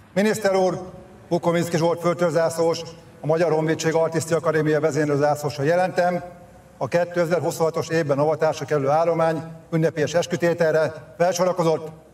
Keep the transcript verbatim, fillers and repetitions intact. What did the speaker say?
Miniszter úr, Bukovinszky Zsolt főtőrzászlós, a Magyar Honvédség Artiszti Akadémia vezénylőzászlósa jelentem, a kétezer-huszonhatos évben avatásra kerülő állomány ünnepélyes eskütételre felsorakozott